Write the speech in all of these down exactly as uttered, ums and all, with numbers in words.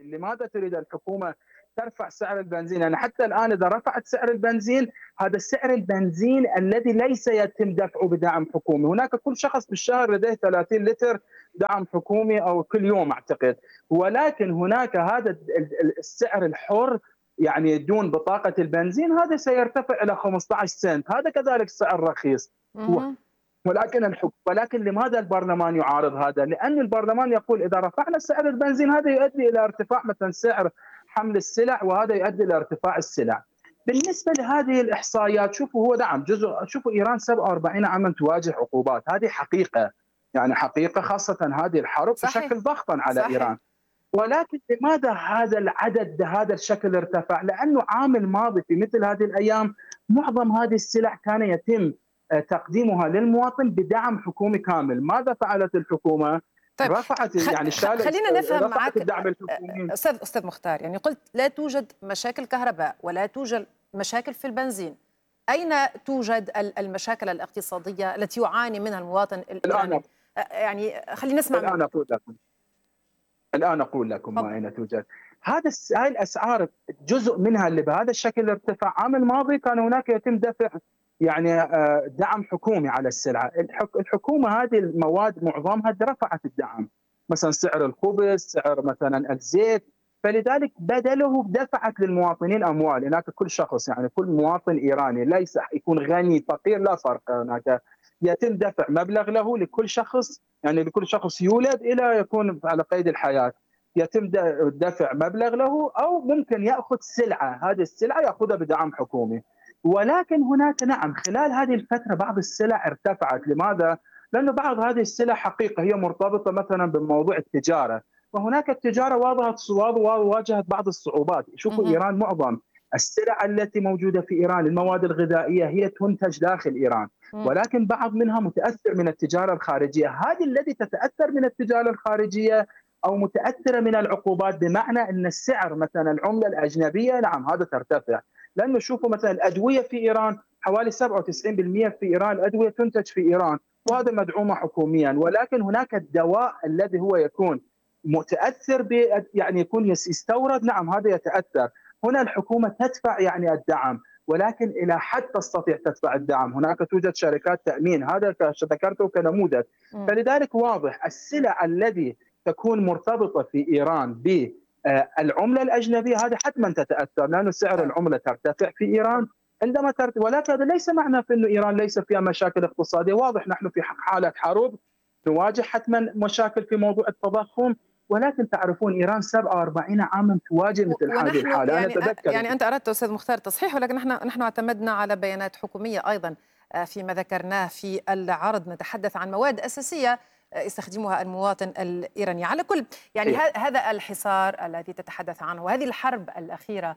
لماذا تريد الحكومة ترفع سعر البنزين؟ يعني حتى الآن إذا رفعت سعر البنزين، هذا سعر البنزين الذي ليس يتم دفعه بدعم حكومي. هناك كل شخص بالشهر لديه ثلاثين لتر دعم حكومي أو كل يوم أعتقد، ولكن هناك هذا السعر الحر يعني دون بطاقة البنزين هذا سيرتفع إلى خمسة عشر سنت، هذا كذلك سعر رخيص. ولكن الحكم ولكن لماذا البرلمان يعارض هذا؟ لأن البرلمان يقول إذا رفعنا سعر البنزين هذا يؤدي إلى ارتفاع مثلا سعر حمل السلع، وهذا يؤدي إلى ارتفاع السلع. بالنسبة لهذه الإحصائيات، شوفوا هو نعم جزء، شوفوا إيران سبعة وأربعين عاما تواجه عقوبات، هذه حقيقة، يعني حقيقة، خاصة هذه الحرب تشكل ضغطا على صحيح. إيران. ولكن لماذا هذا العدد بهذا الشكل ارتفع؟ لأنه عام الماضي في مثل هذه الأيام معظم هذه السلع كان يتم تقديمها للمواطن بدعم حكومي كامل. ماذا فعلت الحكومة؟ طيب رفعت خ... يعني خلينا نفهم معك الدعم الحكومي. استاذ استاذ مختار، يعني قلت لا توجد مشاكل كهرباء ولا توجد مشاكل في البنزين، اين توجد المشاكل الاقتصادية التي يعاني منها المواطن الإيراني؟ الآن يعني خلينا نسمع الآن منك. أقول لكم الآن أقول لكم ما أين توجد هذا هاي الأسعار. جزء منها اللي بهذا الشكل ارتفع عام الماضي كان هناك يتم دفع يعني دعم حكومي على السلعة. الحكومة هذه المواد معظمها رفعت الدعم، مثلا سعر الخبز، سعر مثلا الزيت، فلذلك بدله دفعت للمواطنين أموال. هناك كل شخص، يعني كل مواطن إيراني ليس يكون غني فقير لا فرق، هناك يتم دفع مبلغ له لكل شخص، يعني لكل شخص يولد إلى يكون على قيد الحياة يتم دفع مبلغ له، أو ممكن يأخذ سلعة، هذه السلعة يأخذها بدعم حكومي. ولكن هناك نعم خلال هذه الفترة بعض السلع ارتفعت. لماذا؟ لأن بعض هذه السلع حقيقة هي مرتبطة مثلا بموضوع التجارة، وهناك التجارة واجهت واجهت بعض الصعوبات. شوفوا إيران معظم السلع التي موجودة في إيران المواد الغذائية هي تنتج داخل إيران، ولكن بعض منها متأثر من التجارة الخارجية. هذه التي تتأثر من التجارة الخارجية أو متأثرة من العقوبات، بمعنى أن السعر مثلا العملة الأجنبية نعم هذا ترتفع. لأنه شوفوا مثلا الأدوية في إيران حوالي سبعة وتسعين بالمئة في إيران الأدوية تنتج في إيران، وهذا مدعومة حكوميا. ولكن هناك الدواء الذي هو يكون متأثر ب يعني يكون يستورد، نعم هذا يتأثر. هنا الحكومة تدفع يعني الدعم، ولكن إلى حد تستطيع تدفع الدعم. هناك توجد شركات تأمين، هذا ذكرته كنموذج. فلذلك واضح السلع الذي تكون مرتبطة في إيران بالعملة الأجنبية هذا حتما تتأثر، لأن سعر العملة ترتفع في إيران عندما ترتفع. ولكن هذا ليس معنى في أنه إيران ليس فيها مشاكل اقتصادية. واضح نحن في حالة حرب نواجه حتما مشاكل في موضوع التضخم، ولكن تعرفون إيران سبعة وأربعين عاما تواجه مثل هذه الحالة. يعني أنا أتذكر يعني أنت أردت أستاذ مختار تصحيح، ولكن نحن نحن اعتمدنا على بيانات حكومية أيضا فيما ذكرناه في العرض. نتحدث عن مواد أساسية يستخدمها المواطن الإيراني. على كل يعني إيه؟ هذا الحصار الذي تتحدث عنه وهذه الحرب الأخيرة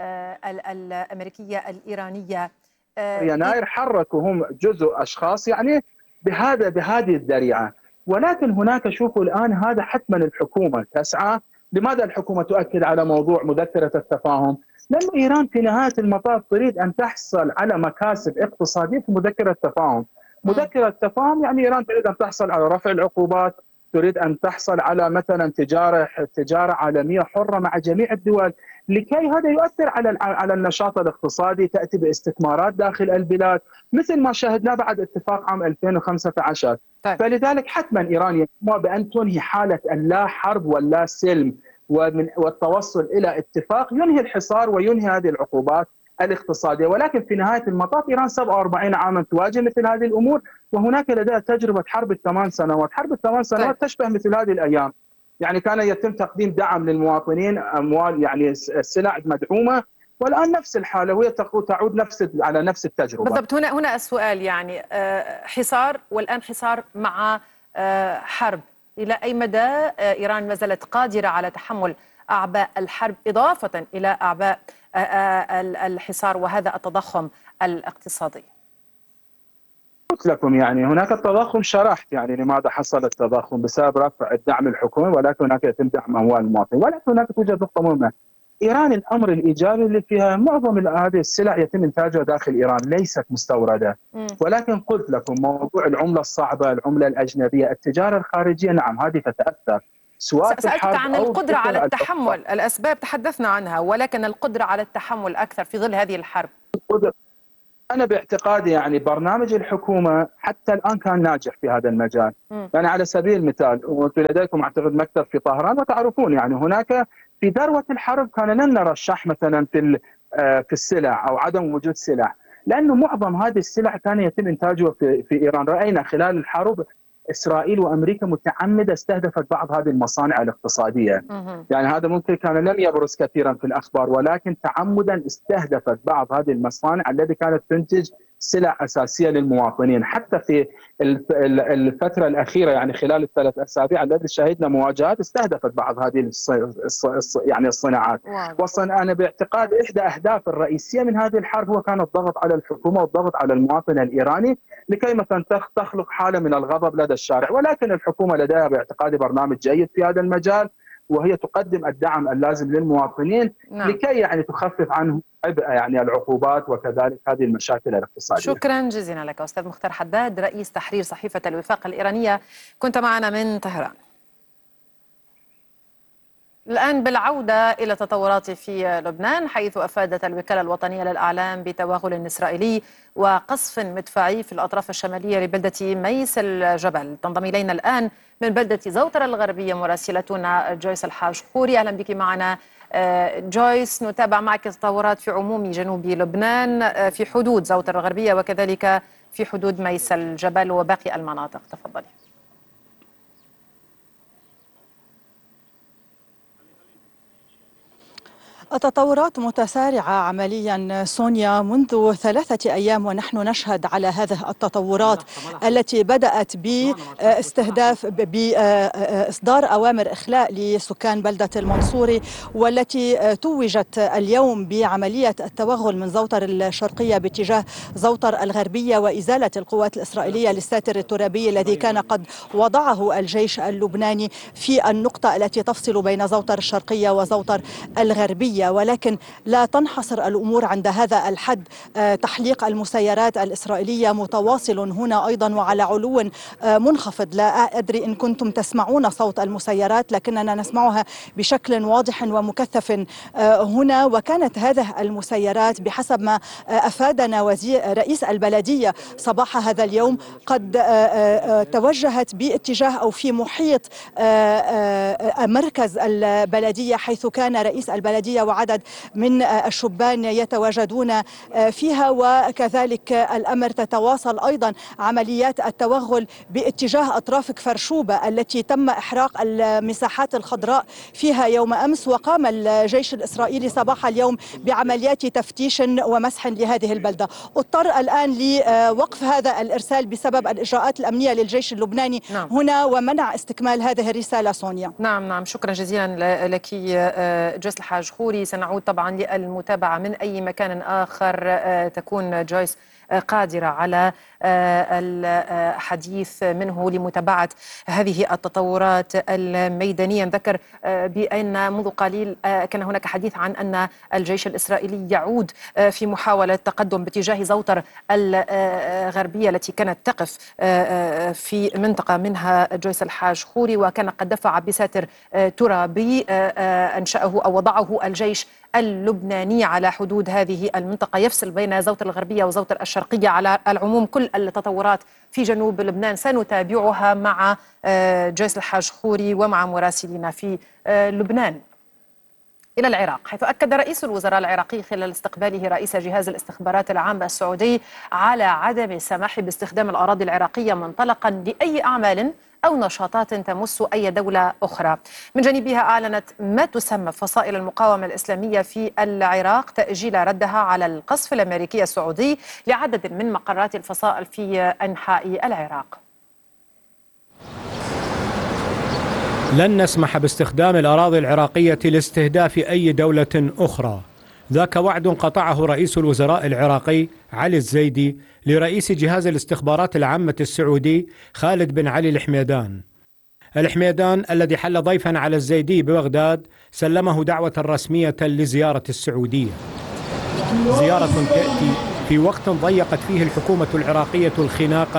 الأمريكية الإيرانية، يناير حركوا هم جزء أشخاص يعني بهذا بهذه الذريعة. ولكن هناك شوفوا الآن هذا حتما الحكومة تسعى. لماذا الحكومة تؤكد على موضوع مذكرة التفاهم؟ لأن إيران في نهاية المطاف تريد أن تحصل على مكاسب اقتصادية في مذكرة التفاهم. مذكرة التفاهم يعني إيران تريد أن تحصل على رفع العقوبات، تريد أن تحصل على مثلا تجارة تجارة عالمية حرة مع جميع الدول، لكي هذا يؤثر على على النشاط الاقتصادي، تأتي باستثمارات داخل البلاد مثل ما شاهدنا بعد اتفاق عام ألفين وخمسة عشر. طيب. فلذلك حتما إيران يهمها بأن تنهي حالة اللا حرب واللا سلم ومن والتوصل إلى اتفاق ينهي الحصار وينهي هذه العقوبات الاقتصادية. ولكن في نهاية المطاف إيران سبعة وأربعين عاما تواجه مثل هذه الأمور، وهناك لديها تجربة حرب الثمان سنوات. حرب الثمان سنوات طيب. تشبه مثل هذه الأيام، يعني كان يتم تقديم دعم للمواطنين، أموال يعني السلع مدعومة، والآن نفس الحالة وهي تعود نفس على نفس التجربة. بالضبط. هنا هنا السؤال يعني حصار والآن حصار مع حرب، إلى أي مدى إيران ما زالت قادرة على تحمل أعباء الحرب إضافة إلى أعباء الحصار وهذا التضخم الاقتصادي؟ قلت لكم يعني هناك التضخم، شرحت يعني لماذا حصل التضخم بسبب رفع الدعم الحكومي، ولكن هناك يتم دعم أموال المواطنين. ولكن هناك توجد نقطة مهمة، إيران الأمر الإيجابي اللي فيها معظم هذه السلع يتم إنتاجها داخل إيران ليست مستوردة. م. ولكن قلت لكم موضوع العملة الصعبة، العملة الأجنبية، التجارة الخارجية نعم هذه تتأثر. سواء في سألتك الحرب عن أو القدرة على الفترة التحمل، الأخرى. الأسباب تحدثنا عنها، ولكن القدرة على التحمل أكثر في ظل هذه الحرب. أنا باعتقادي يعني برنامج الحكومة حتى الآن كان ناجح في هذا المجال. م. يعني على سبيل المثال، وأنتم لديكم أعتقد مكتب في طهران وتعرفون يعني هناك في ذروة الحرب كان لن نرى الشح مثلا في في السلع أو عدم وجود سلع، لأنه معظم هذه السلع كان يتم إنتاجها في في إيران. رأينا خلال الحرب إسرائيل وأمريكا متعمدة استهدفت بعض هذه المصانع الاقتصادية. م. يعني هذا ممكن كان لم يبرز كثيرا في الأخبار، ولكن تعمدا استهدفت بعض هذه المصانع التي كانت تنتج سلع أساسية للمواطنين. حتى في الفترة الأخيرة يعني خلال الثلاث أسابيع التي شهدنا مواجهات استهدفت بعض هذه يعني الصناعات. وصنع أنا باعتقاد إحدى أهداف الرئيسية من هذه الحرب هو كان الضغط على الحكومة والضغط على المواطن الإيراني لكي مثلا تخلق حالة من الغضب لدى الشارع. ولكن الحكومة لديها باعتقادي برنامج جيد في هذا المجال، وهي تقدم الدعم اللازم للمواطنين. نعم. لكي يعني تخفف عنهم عبء يعني العقوبات وكذلك هذه المشاكل الاقتصادية. شكرا جزيلا لك أستاذ مختار حداد، رئيس تحرير صحيفة الوفاق الإيرانية، كنت معنا من طهران. الآن بالعودة إلى التطورات في لبنان، حيث أفادت الوكالة الوطنية للأعلام بتوغل إسرائيلي وقصف مدفعي في الأطراف الشمالية لبلدة ميس الجبل. تنضم إلينا الآن من بلدة زوتر الغربية مراسلتنا جويس الحاج خوري. أهلا بك معنا جويس. نتابع معك التطورات في عموم جنوب لبنان في حدود زوتر الغربية وكذلك في حدود ميس الجبل وباقي المناطق. تفضلي. التطورات متسارعة عمليا سونيا منذ ثلاثة أيام ونحن نشهد على هذه التطورات التي بدأت باستهداف بإصدار أوامر إخلاء لسكان بلدة المنصوري، والتي توجت اليوم بعملية التوغل من زوتر الشرقية باتجاه زوتر الغربية وإزالة القوات الإسرائيلية للساتر الترابي الذي كان قد وضعه الجيش اللبناني في النقطة التي تفصل بين زوتر الشرقية وزوتر الغربية. ولكن لا تنحصر الأمور عند هذا الحد. تحليق المسيرات الإسرائيلية متواصل هنا أيضا وعلى علو منخفض. لا أدري إن كنتم تسمعون صوت المسيرات، لكننا نسمعها بشكل واضح ومكثف هنا. وكانت هذه المسيرات بحسب ما أفادنا وزير رئيس البلدية صباح هذا اليوم قد توجهت باتجاه أو في محيط مركز البلدية، حيث كان رئيس البلدية وعدد من الشبان يتواجدون فيها. وكذلك الأمر تتواصل أيضا عمليات التوغل باتجاه أطراف كفرشوبة التي تم إحراق المساحات الخضراء فيها يوم أمس. وقام الجيش الإسرائيلي صباح اليوم بعمليات تفتيش ومسح لهذه البلدة. اضطر الآن لوقف هذا الإرسال بسبب الإجراءات الأمنية للجيش اللبناني نعم. هنا ومنع استكمال هذه الرسالة. سونيا. نعم نعم شكرا جزيلا لك جويس الحاج خوري. سنعود طبعا للمتابعة من أي مكان آخر تكون جويس قادرة على الحديث منه لمتابعة هذه التطورات الميدانية. نذكر بأن منذ قليل كان هناك حديث عن أن الجيش الإسرائيلي يعود في محاولة تقدم باتجاه زوتر الغربية التي كانت تقف في منطقة منها جويس الحاج خوري، وكان قد دفع بساتر ترابي أنشأه أو وضعه الجيش اللبناني على حدود هذه المنطقة يفصل بين زوتر الغربية وزوتر الشرقية. على العموم كل التطورات في جنوب لبنان سنتابعها مع جويس الحاج خوري ومع مراسلين في لبنان. إلى العراق، حيث أكد رئيس الوزراء العراقي خلال استقباله رئيس جهاز الاستخبارات العامة السعودي على عدم السماح باستخدام الأراضي العراقية منطلقا لأي أعمال أو نشاطات تمس أي دولة أخرى. من جانبها أعلنت ما تسمى فصائل المقاومة الإسلامية في العراق تأجيل ردها على القصف الأمريكي السعودي لعدد من مقرات الفصائل في أنحاء العراق. لن نسمح باستخدام الأراضي العراقية لاستهداف أي دولة أخرى. ذاك وعد قطعه رئيس الوزراء العراقي علي الزيدي لرئيس جهاز الاستخبارات العامة السعودي خالد بن علي الحميدان. الحميدان الذي حل ضيفا على الزيدي ببغداد سلمه دعوة رسمية لزيارة السعودية. زيارة تأتي في وقت ضيقت فيه الحكومة العراقية الخناقة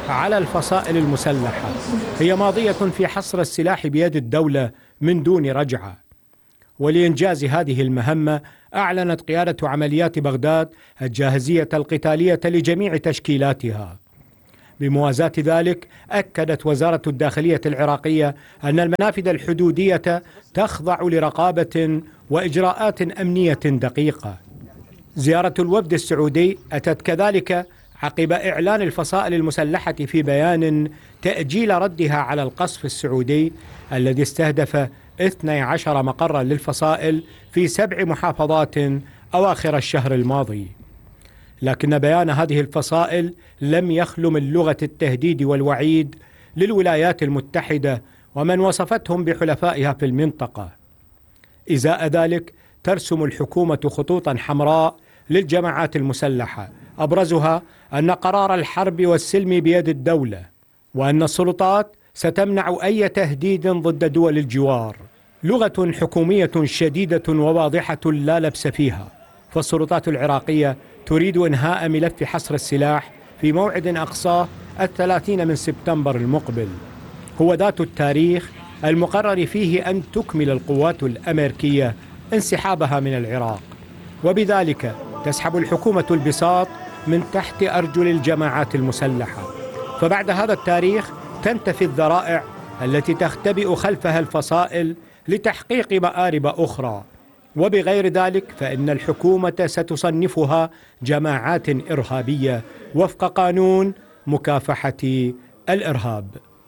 على الفصائل المسلحة هي ماضية في حصر السلاح بيد الدولة من دون رجعة. ولإنجاز هذه المهمة أعلنت قيادة عمليات بغداد الجاهزية القتالية لجميع تشكيلاتها. بموازاة ذلك، أكدت وزارة الداخلية العراقية أن المنافذ الحدودية تخضع لرقابة وإجراءات أمنية دقيقة. زيارة الوفد السعودي أتت كذلك عقب إعلان الفصائل المسلحة في بيان تأجيل ردها على القصف السعودي الذي استهدف اثني عشر مقرا للفصائل في سبع محافظات أواخر الشهر الماضي. لكن بيان هذه الفصائل لم يخل من لغة التهديد والوعيد للولايات المتحدة ومن وصفتهم بحلفائها في المنطقة. إزاء ذلك ترسم الحكومة خطوطا حمراء للجماعات المسلحة، أبرزها أن قرار الحرب والسلم بيد الدولة، وأن السلطات ستمنع أي تهديد ضد دول الجوار. لغة حكومية شديدة وواضحة لا لبس فيها. فالسلطات العراقية تريد إنهاء ملف حصر السلاح في موعد أقصاه الثلاثين من سبتمبر المقبل، هو ذات التاريخ المقرر فيه أن تكمل القوات الأمريكية انسحابها من العراق، وبذلك تسحب الحكومة البساط من تحت أرجل الجماعات المسلحة. فبعد هذا التاريخ تنتفي الذرائع التي تختبئ خلفها الفصائل لتحقيق مآرب أخرى، وبغير ذلك فإن الحكومة ستصنفها جماعات إرهابية وفق قانون مكافحة الإرهاب.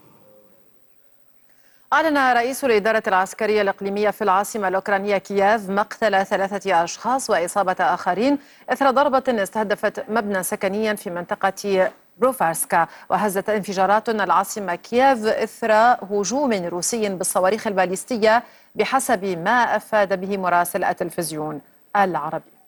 أعلن رئيس الإدارة العسكرية الإقليمية في العاصمة الأوكرانية كييف مقتل ثلاثة أشخاص وإصابة آخرين إثر ضربة استهدفت مبنى سكنيا في منطقة بروفارسكا، وهزت انفجارات العاصمة كييف إثر هجوم روسي بالصواريخ الباليستية بحسب ما أفاد به مراسل التلفزيون العربي.